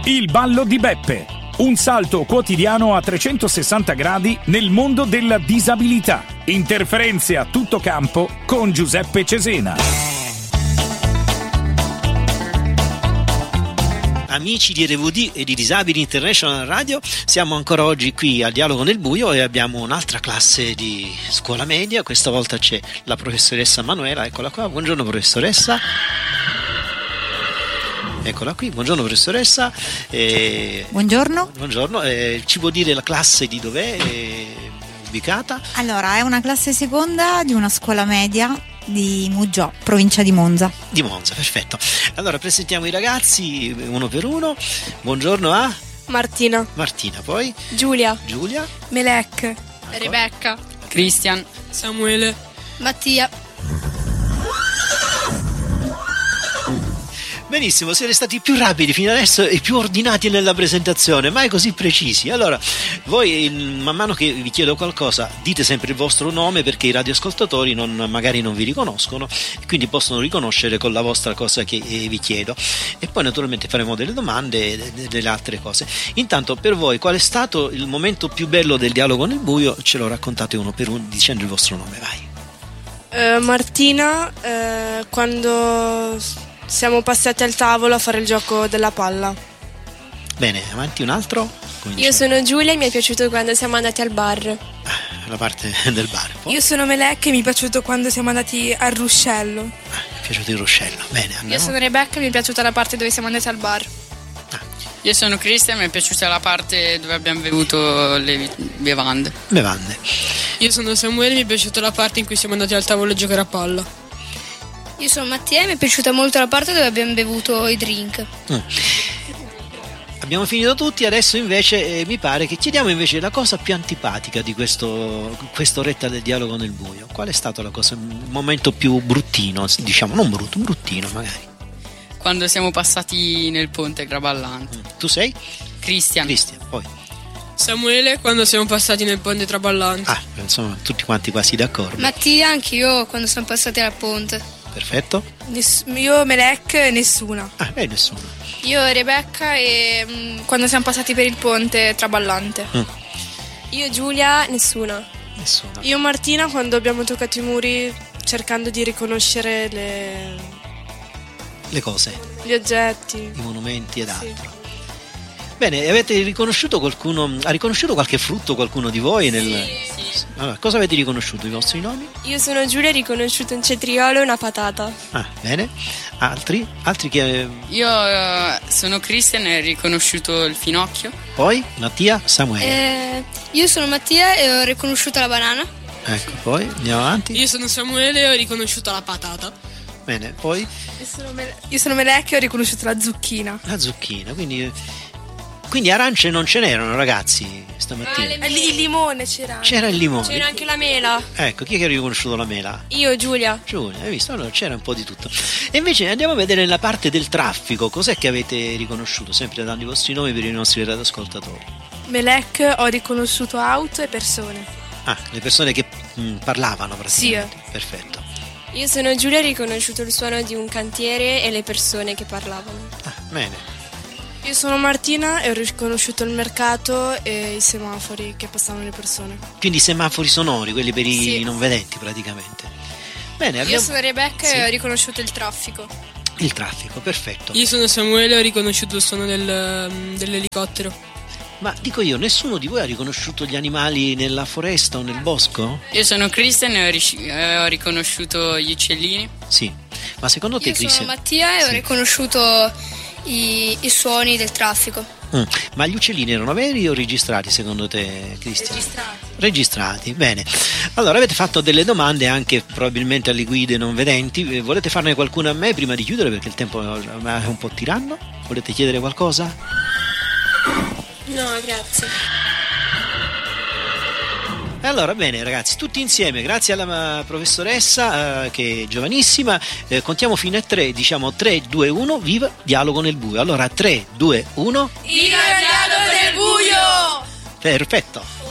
Il ballo di Beppe. Un salto quotidiano a 360 gradi nel mondo della disabilità. Interferenze a tutto campo con Giuseppe Cesena. Amici di RVD e di Disabili International Radio, siamo ancora oggi qui al Dialogo nel Buio e abbiamo un'altra classe di scuola media. Questa volta c'è la professoressa Manuela, eccola qua. Buongiorno professoressa. Eccola qui, buongiorno professoressa. Buongiorno. Buongiorno, ci può dire la classe di dov'è ubicata? Allora, è una classe seconda di una scuola media di Muggiò, provincia di Monza. Di Monza, perfetto. Allora presentiamo i ragazzi uno per uno. Buongiorno a Martina. Martina, poi Giulia. Melek. Rebecca. Cristian. Samuele. Mattia. Benissimo, siete stati più rapidi fino adesso e più ordinati nella presentazione, mai così precisi. Allora, voi man mano che vi chiedo qualcosa dite sempre il vostro nome, perché i radioascoltatori magari non vi riconoscono e quindi possono riconoscere con la vostra cosa che vi chiedo. E poi naturalmente faremo delle domande e delle altre cose. Intanto, per voi qual è stato il momento più bello del Dialogo nel Buio? Ce lo raccontate uno per uno dicendo il vostro nome, vai. Martina, quando siamo passati al tavolo a fare il gioco della palla. Bene, avanti un altro. Io sono Giulia e mi è piaciuto quando siamo andati al bar. La parte del bar. Poi. Io sono Melek e mi è piaciuto quando siamo andati al ruscello. Mi è piaciuto il ruscello. Bene, andiamo. Io sono Rebecca e mi è piaciuta la parte dove siamo andati al bar. Io sono Cristian e mi è piaciuta la parte dove abbiamo bevuto le bevande. Io sono Samuele e mi è piaciuta la parte in cui siamo andati al tavolo a giocare a palla. Io sono Mattia e mi è piaciuta molto la parte dove abbiamo bevuto i drink. Abbiamo finito tutti, adesso invece mi pare che chiediamo invece la cosa più antipatica di quest'oretta del Dialogo nel Buio. Qual è stato il momento più bruttino, diciamo, non brutto, bruttino magari? Quando siamo passati nel ponte Traballante. Tu sei? Cristian, poi? Samuele, quando siamo passati nel ponte Traballante. Insomma, tutti quanti quasi d'accordo. Mattia, anch'io quando siamo passati al ponte. Perfetto. Io Melek e nessuna. Nessuno. Io Rebecca e quando siamo passati per il ponte Traballante. Io Giulia, nessuna. Io Martina quando abbiamo toccato i muri cercando di riconoscere le cose, gli oggetti, i monumenti ed altro. Sì. Bene, avete riconosciuto qualcuno? Ha riconosciuto qualche frutto qualcuno di voi? Sì. Allora, cosa avete riconosciuto? I vostri nomi? Io sono Giulia e ho riconosciuto un cetriolo e una patata. Bene. Altri che... Io sono Cristian e ho riconosciuto il finocchio. Poi? Mattia? Samuele? Io sono Mattia e ho riconosciuto la banana. Ecco, poi andiamo avanti. Io sono Samuele e ho riconosciuto la patata. Bene, poi? Io sono Melek e ho riconosciuto la zucchina. La zucchina, quindi arance non ce n'erano, ragazzi, stamattina. Il limone c'era. C'era il limone. C'era anche la mela. Ecco, chi è che ha riconosciuto la mela? Io, Giulia. Hai visto? Allora c'era un po' di tutto. E invece andiamo a vedere la parte del traffico. Cos'è che avete riconosciuto? Sempre dando i vostri nomi per i nostri radioascoltatori. Melek, ho riconosciuto auto e persone. Le persone che parlavano praticamente. Sì. Perfetto. Io sono Giulia e ho riconosciuto il suono di un cantiere e le persone che parlavano. Bene. Io sono Martina e ho riconosciuto il mercato e i semafori che passavano le persone. Quindi i semafori sonori, quelli per Sì. i non vedenti praticamente. Bene, Io sono Rebecca e ho riconosciuto il traffico. Il traffico, perfetto. Io sono Samuele e ho riconosciuto il suono dell'elicottero. Ma dico io, nessuno di voi ha riconosciuto gli animali nella foresta o nel bosco? Io sono Cristian e ho riconosciuto gli uccellini. Sì. Ma secondo te, Io sono Cristian? Mattia e ho riconosciuto i suoni del traffico. Ma gli uccellini erano veri o registrati secondo te, Cristian? Registrati, bene. Allora avete fatto delle domande anche probabilmente alle guide non vedenti. Volete farne qualcuna a me prima di chiudere, perché il tempo è un po' tiranno? Volete chiedere qualcosa? No, grazie. Allora, bene ragazzi, tutti insieme, grazie alla professoressa che è giovanissima, contiamo fino a 3, diciamo 3, 2, 1, viva Dialogo nel Buio. Allora 3, 2, 1, Viva il Dialogo nel Buio! perfetto.